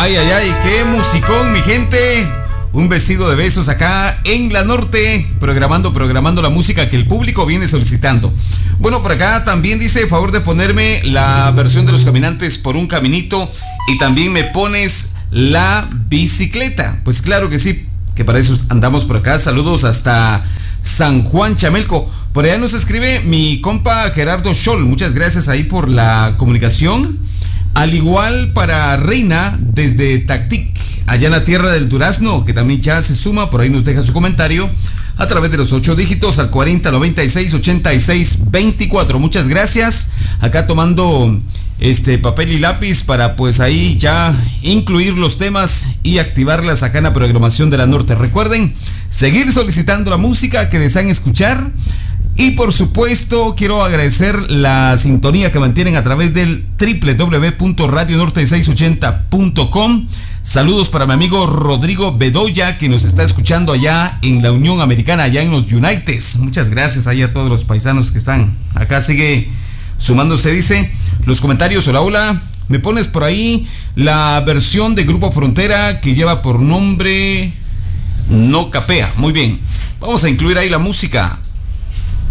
Ay, ay, ay, qué musicón, mi gente. Un vestido de besos acá en la norte, programando la música que el público viene solicitando. Bueno, por acá también dice, favor de ponerme la versión de Los Caminantes por un Caminito y también me pones la bicicleta. Pues claro que sí, que para eso andamos por acá. Saludos hasta San Juan Chamelco. Por allá nos escribe mi compa Gerardo Scholl. Muchas gracias ahí por la comunicación. Al igual para Reina desde Tactic, allá en la tierra del durazno, que también ya se suma, por ahí nos deja su comentario a través de los 8 dígitos al 40968624. Muchas gracias. Acá tomando papel y lápiz para pues ahí ya incluir los temas y activarlas acá en la programación de la norte. Recuerden seguir solicitando la música que desean escuchar. Y por supuesto quiero agradecer la sintonía que mantienen a través del www.radionorte680.com. Saludos para mi amigo Rodrigo Bedoya, que nos está escuchando allá en la Unión Americana, allá en los Unites. Muchas gracias ahí a todos los paisanos que están acá. Sigue sumándose, dice los comentarios. Hola, hola, me pones por ahí la versión de Grupo Frontera que lleva por nombre No Capea. Muy bien, vamos a incluir ahí la música.